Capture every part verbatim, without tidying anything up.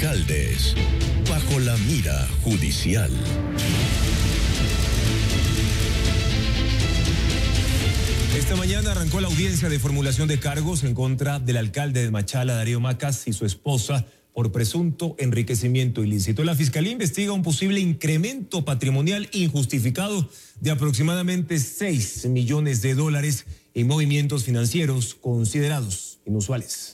alcaldes bajo la mira judicial. Esta mañana arrancó la audiencia de formulación de cargos en contra del alcalde de Machala, Darío Macas, y su esposa por presunto enriquecimiento ilícito. La Fiscalía investiga un posible incremento patrimonial injustificado de aproximadamente seis millones de dólares en movimientos financieros considerados inusuales.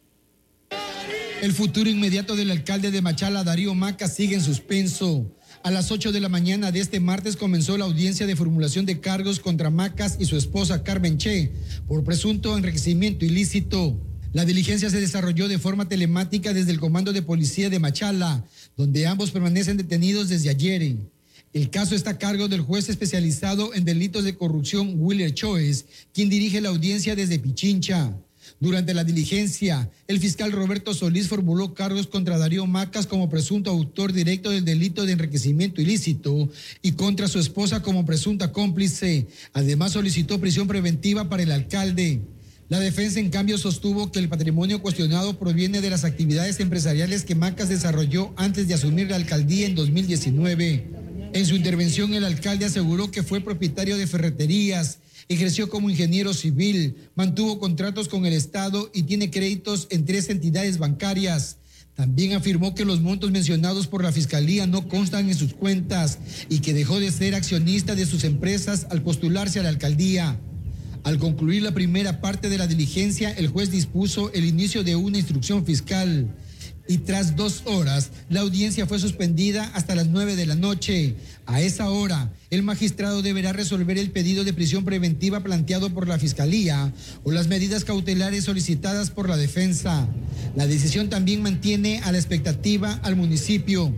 El futuro inmediato del alcalde de Machala, Darío Macas, sigue en suspenso. A las ocho de la mañana de este martes comenzó la audiencia de formulación de cargos contra Macas y su esposa Carmen Che por presunto enriquecimiento ilícito. La diligencia se desarrolló de forma telemática desde el Comando de Policía de Machala, donde ambos permanecen detenidos desde ayer. El caso está a cargo del juez especializado en delitos de corrupción, Willer Choes, quien dirige la audiencia desde Pichincha. Durante la diligencia, el fiscal Roberto Solís formuló cargos contra Darío Macas como presunto autor directo del delito de enriquecimiento ilícito y contra su esposa como presunta cómplice. Además, solicitó prisión preventiva para el alcalde. La defensa, en cambio, sostuvo que el patrimonio cuestionado proviene de las actividades empresariales que Macas desarrolló antes de asumir la alcaldía en dos mil diecinueve. En su intervención, el alcalde aseguró que fue propietario de ferreterías, ejerció como ingeniero civil, mantuvo contratos con el Estado y tiene créditos en tres entidades bancarias. También afirmó que los montos mencionados por la Fiscalía no constan en sus cuentas y que dejó de ser accionista de sus empresas al postularse a la alcaldía. Al concluir la primera parte de la diligencia, el juez dispuso el inicio de una instrucción fiscal. Y tras dos horas, la audiencia fue suspendida hasta las nueve de la noche. A esa hora, el magistrado deberá resolver el pedido de prisión preventiva planteado por la Fiscalía o las medidas cautelares solicitadas por la defensa. La decisión también mantiene a la expectativa al municipio.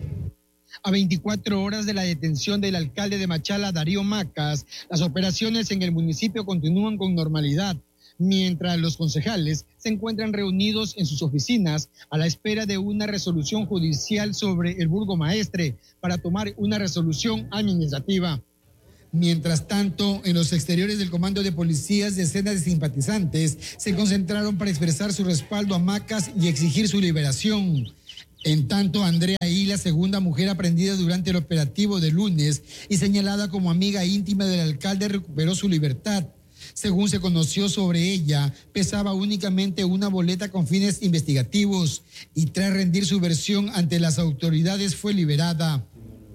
A veinticuatro horas de la detención del alcalde de Machala, Darío Macas, las operaciones en el municipio continúan con normalidad, mientras los concejales se encuentran reunidos en sus oficinas a la espera de una resolución judicial sobre el burgomaestre para tomar una resolución administrativa. Mientras tanto, en los exteriores del Comando de Policías, decenas de simpatizantes se concentraron para expresar su respaldo a Macas y exigir su liberación. En tanto, Andrea I, la segunda mujer aprendida durante el operativo de lunes y señalada como amiga íntima del alcalde, recuperó su libertad. Según se conoció sobre ella, pesaba únicamente una boleta con fines investigativos y tras rendir su versión ante las autoridades fue liberada.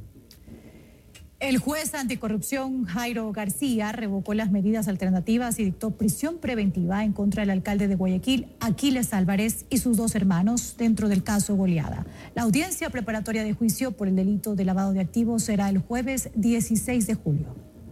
El juez anticorrupción Jairo García revocó las medidas alternativas y dictó prisión preventiva en contra del alcalde de Guayaquil, Aquiles Álvarez, y sus dos hermanos dentro del caso Goleada. La audiencia preparatoria de juicio por el delito de lavado de activos será el jueves dieciséis de julio.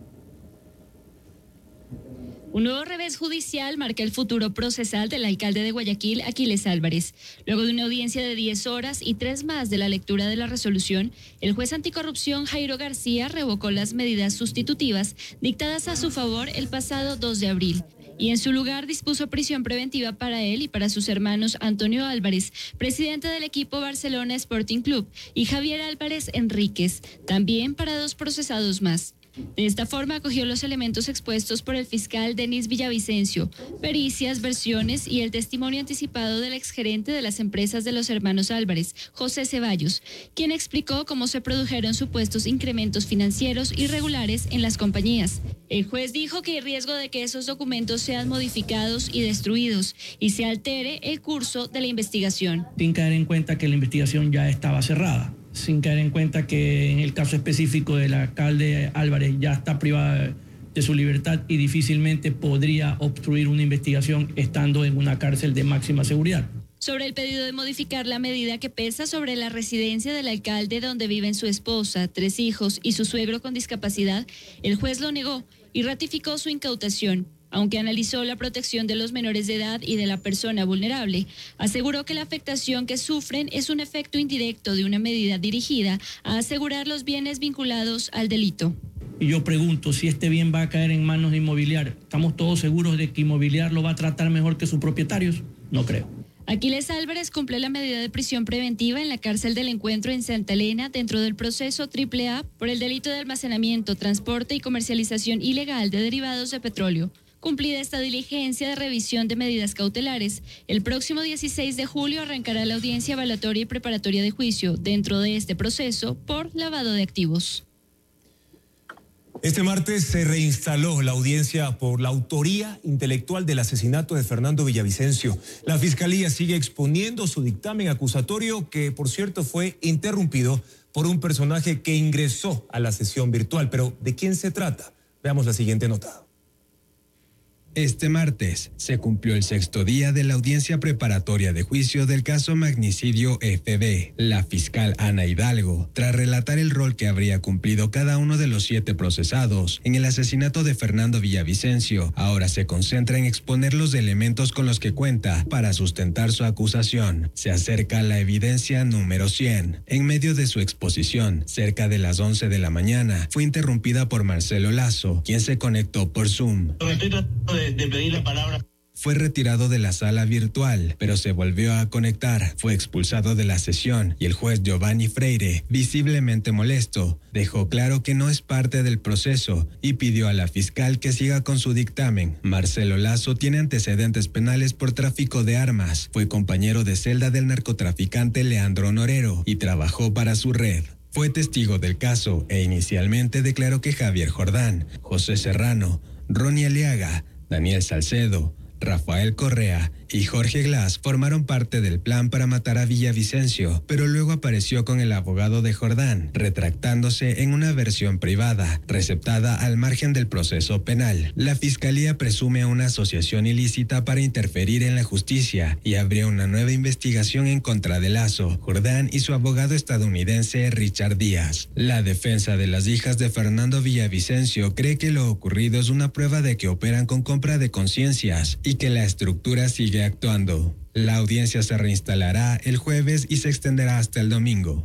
Un nuevo revés judicial marca el futuro procesal del alcalde de Guayaquil, Aquiles Álvarez. Luego de una audiencia de diez horas y tres más de la lectura de la resolución, el juez anticorrupción Jairo García revocó las medidas sustitutivas dictadas a su favor el pasado dos de abril. Y en su lugar dispuso prisión preventiva para él y para sus hermanos Antonio Álvarez, presidente del equipo Barcelona Sporting Club, y Javier Álvarez Enríquez, también para dos procesados más. De esta forma acogió los elementos expuestos por el fiscal Denis Villavicencio, pericias, versiones y el testimonio anticipado del exgerente de las empresas de los hermanos Álvarez, José Ceballos, quien explicó cómo se produjeron supuestos incrementos financieros irregulares en las compañías. El juez dijo que hay riesgo de que esos documentos sean modificados y destruidos y se altere el curso de la investigación. Sin caer en cuenta que la investigación ya estaba cerrada, sin caer en cuenta que en el caso específico del alcalde Álvarez ya está privado de su libertad y difícilmente podría obstruir una investigación estando en una cárcel de máxima seguridad. Sobre el pedido de modificar la medida que pesa sobre la residencia del alcalde donde viven su esposa, tres hijos y su suegro con discapacidad, el juez lo negó y ratificó su incautación. Aunque analizó la protección de los menores de edad y de la persona vulnerable, aseguró que la afectación que sufren es un efecto indirecto de una medida dirigida a asegurar los bienes vinculados al delito. Y yo pregunto si este bien va a caer en manos de Inmobiliar. ¿Estamos todos seguros de que Inmobiliar lo va a tratar mejor que sus propietarios? No creo. Aquiles Álvarez cumple la medida de prisión preventiva en la cárcel del Encuentro en Santa Elena dentro del proceso triple A por el delito de almacenamiento, transporte y comercialización ilegal de derivados de petróleo. Cumplida esta diligencia de revisión de medidas cautelares, el próximo dieciséis de julio arrancará la audiencia evaluatoria y preparatoria de juicio dentro de este proceso por lavado de activos. Este martes se reinstaló la audiencia por la autoría intelectual del asesinato de Fernando Villavicencio. La Fiscalía sigue exponiendo su dictamen acusatorio, que por cierto fue interrumpido por un personaje que ingresó a la sesión virtual. Pero ¿de quién se trata? Veamos la siguiente nota. Este martes se cumplió el sexto día de la audiencia preparatoria de juicio del caso Magnicidio F B. La fiscal Ana Hidalgo, tras relatar el rol que habría cumplido cada uno de los siete procesados en el asesinato de Fernando Villavicencio, ahora se concentra en exponer los elementos con los que cuenta para sustentar su acusación. Se acerca a la evidencia número cien. En medio de su exposición, cerca de las once de la mañana, fue interrumpida por Marcelo Lazo, quien se conectó por Zoom. De, de pedir la palabra. Fue retirado de la sala virtual, pero se volvió a conectar. Fue expulsado de la sesión y el juez Giovanni Freire, visiblemente molesto, dejó claro que no es parte del proceso y pidió a la fiscal que siga con su dictamen. Marcelo Lazo tiene antecedentes penales por tráfico de armas. Fue compañero de celda del narcotraficante Leandro Norero y trabajó para su red. Fue testigo del caso e inicialmente declaró que Javier Jordán, José Serrano, Ronnie Aliaga, Daniel Salcedo, Rafael Correa y Jorge Glass formaron parte del plan para matar a Villavicencio, pero luego apareció con el abogado de Jordán, retractándose en una versión privada, receptada al margen del proceso penal. La Fiscalía presume una asociación ilícita para interferir en la justicia y abrió una nueva investigación en contra de Lazo, Jordán y su abogado estadounidense Richard Díaz. La defensa de las hijas de Fernando Villavicencio cree que lo ocurrido es una prueba de que operan con compra de conciencias y que la estructura sigue actuando. La audiencia se reinstalará el jueves y se extenderá hasta el domingo.